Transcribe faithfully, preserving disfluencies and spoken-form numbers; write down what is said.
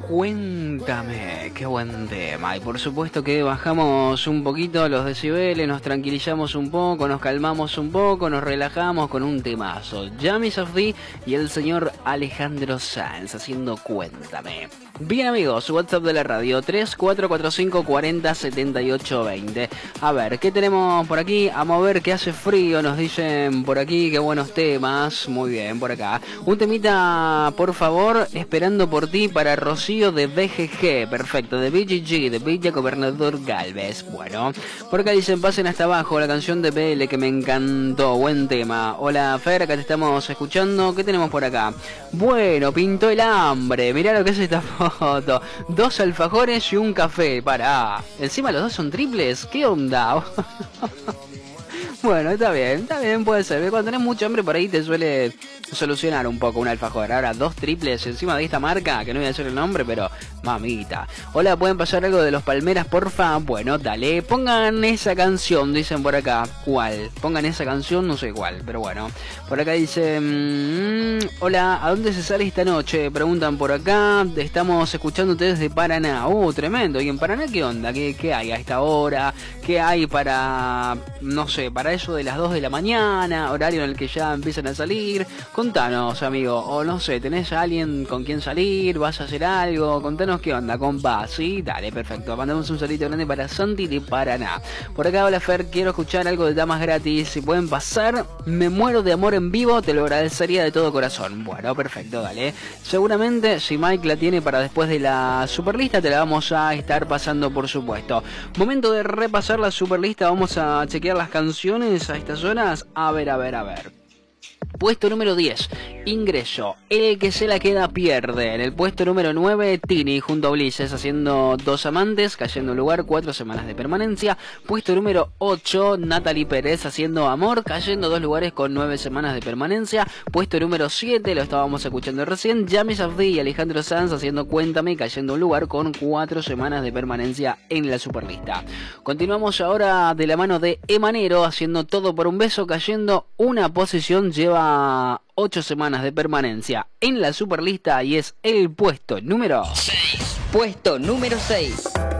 Cuéntame, qué buen tema. Y por supuesto que bajamos un poquito los decibeles, nos tranquilizamos un poco, nos calmamos un poco, nos relajamos con un temazo. Yami Safdie y el señor Alejandro Sanz haciendo Cuéntame. Bien amigos, WhatsApp de la radio tres cuatro cuatro cinco cuatro cero siete ocho dos cero. A ver, ¿qué tenemos por aquí? A mover que hace frío, nos dicen por aquí, qué buenos temas. Muy bien, por acá. Un temita, por favor, esperando por ti para Rocío de B G G. Perfecto, de B G G, de Villa Gobernador Galvez. Bueno, por acá dicen, pasen hasta abajo la canción de B L que me encantó. Buen tema. Hola Fer, acá te estamos escuchando. ¿Qué tenemos por acá? Bueno, pintó el hambre. Mirá lo que es esta foto. Dos alfajores y un café. Pará. Encima los dos son triples. ¿Qué onda? Bueno, está bien, está bien, puede ser. Cuando tenés mucho hambre por ahí te suele solucionar un poco un alfajor. Ahora, dos triples encima de esta marca, que no voy a decir el nombre, pero mamita. Hola, ¿pueden pasar algo de los Palmeras, porfa? Bueno, dale, pongan esa canción, dicen por acá. ¿Cuál? Pongan esa canción, no sé cuál, pero bueno. Por acá dicen, mmm, hola, ¿a dónde se sale esta noche? Preguntan por acá. Estamos escuchándote desde Paraná. Uh, tremendo. ¿Y en Paraná qué onda? ¿Qué, qué hay a esta hora? ¿Qué hay para, no sé, para eso de las dos de la mañana, horario en el que ya empiezan a salir? Contanos, amigo, o no sé, ¿tenés a alguien con quien salir? ¿Vas a hacer algo? Contanos qué onda, compa. Sí, dale, perfecto. Mandamos un salito grande para Santi de Paraná. Por acá, hola Fer, quiero escuchar algo de Damas Gratis. Si pueden pasar, Me muero de amor en vivo, te lo agradecería de todo corazón. Bueno, perfecto, dale. Seguramente, si Mike la tiene para después de la superlista, te la vamos a estar pasando, por supuesto. Momento de repasar la superlista, vamos a chequear las canciones a estas horas. A ver, a ver, a ver. Puesto número diez, Ingreso, El que se la queda pierde. En el puesto número nueve, Tini junto a Ulises haciendo Dos amantes, cayendo en lugar, cuatro semanas de permanencia. Puesto número ocho, Natalie Pérez haciendo Amor, cayendo dos lugares con nueve semanas de permanencia. Puesto número siete, lo estábamos escuchando recién, Yami Safdie y Alejandro Sanz haciendo Cuéntame, cayendo un lugar con cuatro semanas de permanencia en la superlista. Continuamos ahora de la mano de Emanero haciendo Todo por un beso, cayendo una posición, lleva ocho semanas de permanencia en la superlista y es el puesto número seis. Puesto número seis.